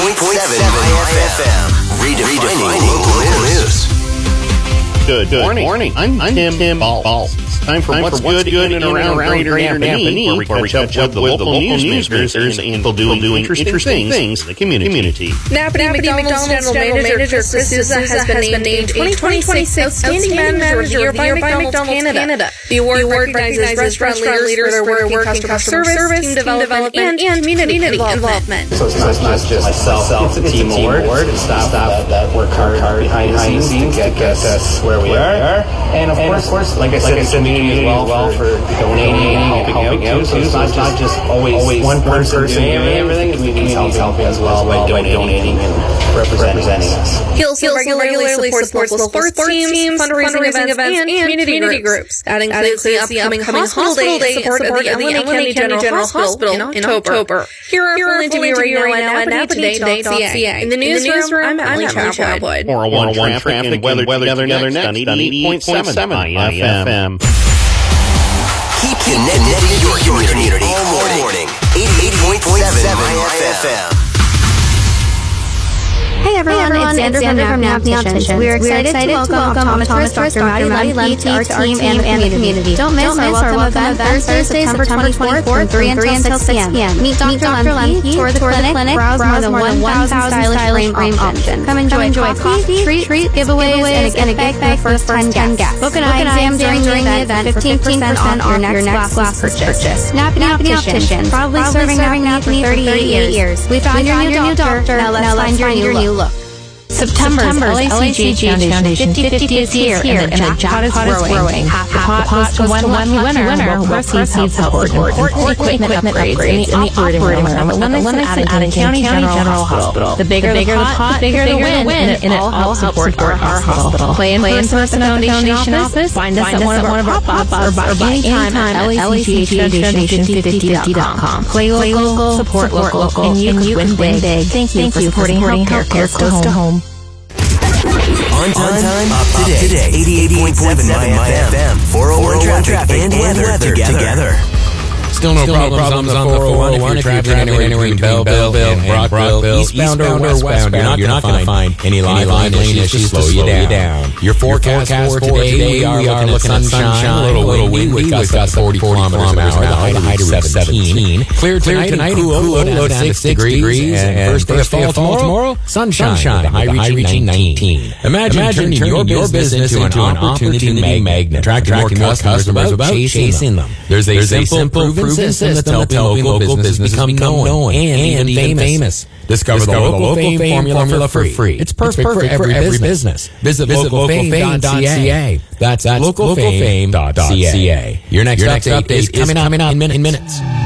IFM. Redefining local news. Good morning. I'm Tim Ball. Time for what's good in and around Greater Napanee, where we catch up with the local newsmakers and people doing interesting things in the community. Napanee McDonald's General Manager Chris Souza has been named 2026 Outstanding Manager of the Year by McDonald's Canada. The award recognizes restaurant leaders for their work in customer service, team development, and community involvement. So it's not just myself, it's a team award. It's staff that work hard behind the scenes to get us where we are. And of course, like I said, it's community as well for donating and helping out. So it's not just always one person doing everything. The community helping as well by donating and representing us. Hills regularly supports local sports teams, fundraising events, and community groups. That includes the upcoming Hospital Day support of the LA County General Hospital in October. Here are full interview right now at NapaneeToday.ca. In the newsroom, I'm Emily Childwood. 401 traffic and weather together next on 88.7 IFM. Keep connected to your community all morning. 88.7 IFM. Hey everyone, it's Xander from Napanee Opticians. We are excited to welcome optometrist Dr. Maddie Lemke to our team and the community. Don't miss our welcome event Thursday, September 24th from 3 until 6 p.m. Meet Dr. Lemke, tour the clinic, browse more than 1,000 stylish frame options. Come enjoy coffee, treat giveaways, and a gift bag for first 10 guests. Book an eye exam during the event for 15% off your next glass purchase. Napanee Opticians, proudly serving Napanee for 38 years. We found your new doctor, now let's find your new look. September's LACG Foundation 50th year, and the jackpot is growing. Half the pot goes to one lucky winner who receives help support important equipment upgrades in the operating room when they add in County General Hospital. The bigger the pot, the bigger the win, and it all helps support our hospital. Play in person at the Foundation office, find us at one of our pop-ups, or buy anytime at LACG-Foundation50.com. Play local, support local, and you can win big. Thank you for supporting healthcare close to home. On time, up to date. 88.7 IFM. 401 traffic and weather together. Still no problems on the 401 if you're traveling anywhere between Belleville and Brockville, eastbound or westbound. You're not going to find any line issues to slow you down. Your forecast for today, we are looking at sunshine, a little windy with gusts of 40 kilometers an hour, the height of 17. Clear tonight, cool, low down to 6 degrees, and first day of fall tomorrow, sunshine, the high reaching 19. Imagine turning your business into an opportunity magnet, attracting more customers without chasing them. There's a simple proven system that's helping local business become known and even famous. Discover the local fame formula for free. It's perfect for every business. Visit localfame.ca. That's localfame.ca. Your next update is coming up in minutes.